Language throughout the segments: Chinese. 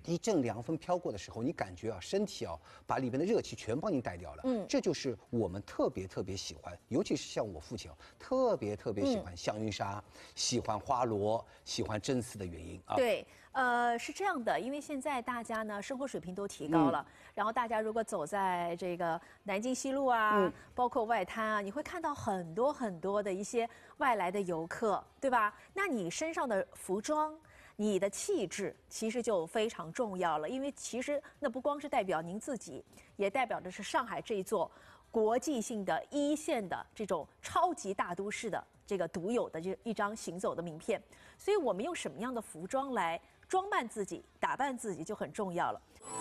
一阵凉风飘过的时候，你感觉啊，身体啊，把里面的热气全帮你带掉了。这就是我们特别喜欢，尤其是像我父亲啊，特别喜欢香云纱，喜欢花螺，喜欢真丝的原因啊。 对。是这样的，因为现在大家呢生活水平都提高了，然后大家如果走在这个南京西路啊，包括外滩啊，你会看到很多的一些外来的游客，对吧？那你身上的服装，你的气质其实就非常重要了，因为其实那不光是代表您自己，也代表的是上海这一座国际性的一线的这种超级大都市的这个独有的这一张行走的名片。所以我们用什么样的服装来装扮自己、打扮自己就很重要了。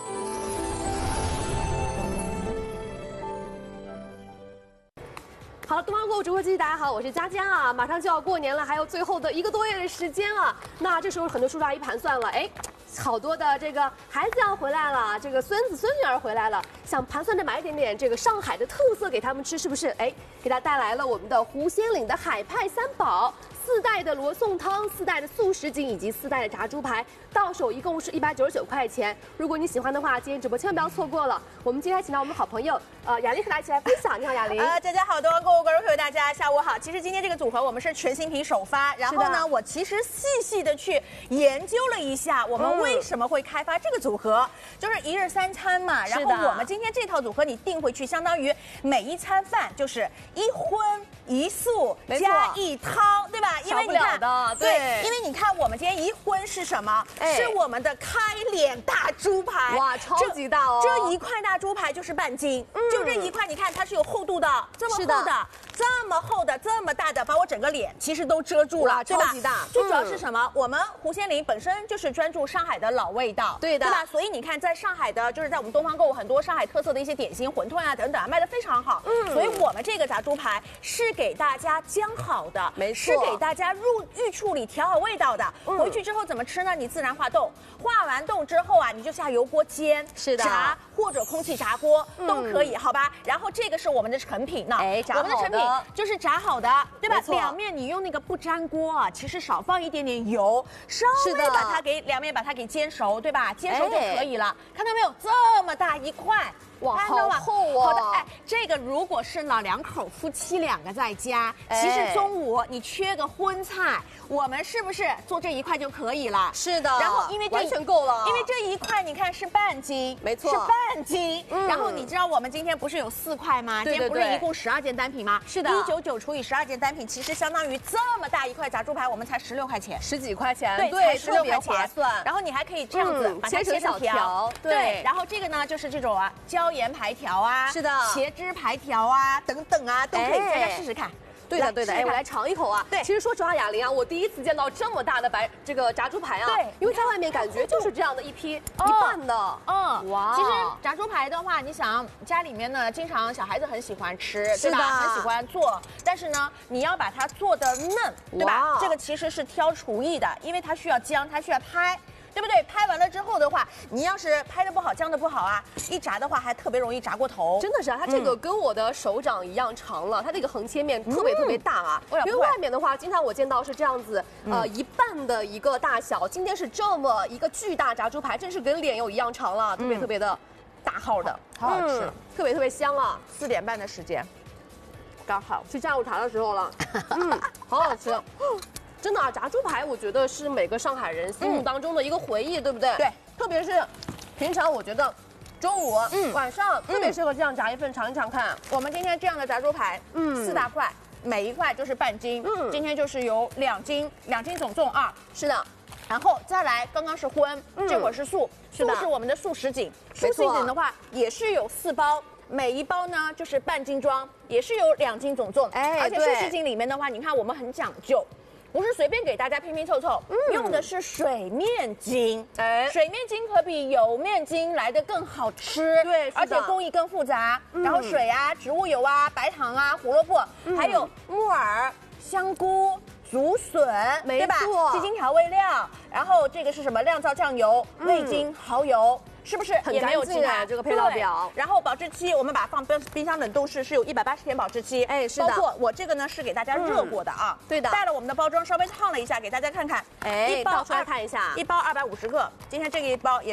好，东方购物直播间，大家好，我是佳佳啊！马上就要过年了，还有最后的1个多月的时间了。那这时候很多叔叔阿姨盘算了，哎，好多的这个孩子要回来了，这个孙子孙女儿回来了，想盘算着买一点点这个上海的特色给他们吃，是不是？哎，给他带来了我们的狐仙岭的海派三宝。4袋的罗宋汤，4袋的素什锦以及4袋的炸猪排，到手一共是199块钱。如果你喜欢的话，今天直播千万不要错过了。我们今天请到我们好朋友雅玲和大家一起来分享。你好，雅玲。 大家好，东方购物观众朋友，大家下午好。其实今天这个组合我们是全新品首发，然后呢，我其实细的去研究了一下，我们为什么会开发这个组合，就是1日3餐嘛。然后我们今天这套组合你订回去，相当于每一餐饭就是1荤1素加1汤，对吧？因为你看，对，因为你看我们今天1荤是什么？是我们的开脸大猪排， 哇，超级大哦！ 这1块大猪排就是半斤，就这1块，你看它是有厚度的，这么厚的，这么厚的，这么大的，把我整个脸其实都遮住了，对吧？ 超级大。 最主要是什么？我们狐仙岭本身就是专注上海的老味道， 对吧？所以你看，在上海的，就是在我们东方购物很多上海特色的一些点心、馄饨啊等等啊，卖得非常好。所以我们这个炸猪排是给大家姜好的， 没错， 是给大家预处理调好味道的。回去之后怎么吃呢？你自然化冻，化完冻之后啊，你就下油锅煎、炸或者空气炸锅都可以，好吧？然后这个是我们的成品呢，我们的成品就是炸好的，对吧？两面你用那个不粘锅啊，其实少放一点点油，稍微把它给两面把它给煎熟，对吧？煎熟就可以了。看到没有？这么大1块。 哇，好厚啊！ 好的，哎，这个如果是老2口夫妻2个在家，其实中午你缺个荤菜，我们是不是做这1块就可以了？ 是的。 然后因为完全够了， 因为这1块你看是半斤， 没错， 是半斤。然后你知道我们今天不是有4块吗？今天不是一共12件单品吗？ 是的 ，199除以12件单品，其实相当于这么大1块炸猪排，我们才16块钱 ，10几块钱， 对， 特别划算。 然后你还可以这样子把它切成条，对。然后这个呢就是这种啊椒盐排条啊。 是的， 茄汁排条啊，等等啊，都可以，大家试试看。 对的，哎，我来尝一口啊。 对， 其实说实话，雅玲啊，我第一次见到这么大的这个炸猪排啊。对，因为在外面感觉就是这样的一半的。哇。 其实炸猪排的话，你想家里面呢，经常小孩子很喜欢吃，对吧？很喜欢做，但是呢，你要把它做的嫩，对吧？这个其实是挑厨艺的，因为它需要姜，它需要拍。对不对？拍完了之后的话，你要是拍的不好，姜的不好啊，一炸的话还特别容易炸过头。 真的是啊，它这个跟我的手掌一样长了，它这个横切面特别大啊。因为外面的话，经常我见到是这样子，1半的一个大小，今天是这么一个巨大炸猪排，真是跟脸有一样长了，特别的大号的， 好好吃， 特别香啊。 4点半的时间，刚好去下午茶的时候了，好好吃。真的啊，炸猪排我觉得是每个上海人心目当中的一个回忆，对不对？ 对， 特别是平常我觉得中午、晚上特别适合这样炸一份尝一尝看。 我们今天这样的炸猪排，4大块，每1块就是半斤，今天就是有2斤总重啊。 是的， 然后再来，刚刚是荤，这会儿是素，素是我们的素什锦，素什锦的话也是有4包。每1包呢就是半斤装，也是有2斤总重，而且素什锦里面的话，你看我们很讲究。不是随便给大家拼拼凑凑，用的是水面筋，水面筋可比油面筋来得更好吃， 对， 而且工艺更复杂。然后水啊、植物油啊、白糖啊、胡萝卜，还有木耳、香菇、竹笋，对吧？鸡精调味料，然后这个是什么？酿造酱油、味精、蚝油。是不是也没有其他这个配料表？ 然后保质期，我们把它放冰箱冷冻室是有180天保质期。 哎，是的。 包括我这个呢是给大家热过的啊。 对的。 带了我们的包装，稍微烫了一下，给大家看看。 哎，倒出来看一下。 1包250克，今天这个1包也。